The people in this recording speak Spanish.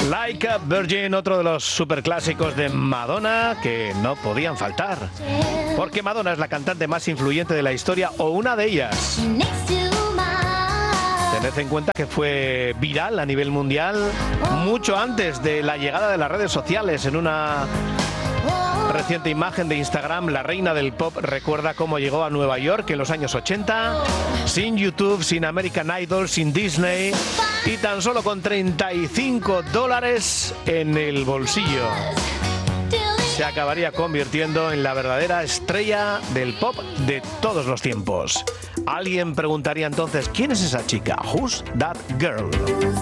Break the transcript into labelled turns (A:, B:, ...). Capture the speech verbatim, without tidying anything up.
A: Like a Virgin, otro de los superclásicos de Madonna que no podían faltar. Porque Madonna es la cantante más influyente de la historia o una de ellas. Tened en cuenta que fue viral a nivel mundial mucho antes de la llegada de las redes sociales. En una reciente imagen de Instagram, la reina del pop recuerda cómo llegó a Nueva York en los años ochenta, sin YouTube, sin American Idol, sin Disney y tan solo con treinta y cinco dólares en el bolsillo. Se acabaría convirtiendo en la verdadera estrella del pop de todos los tiempos. Alguien preguntaría entonces, ¿quién es esa chica? Who's that girl?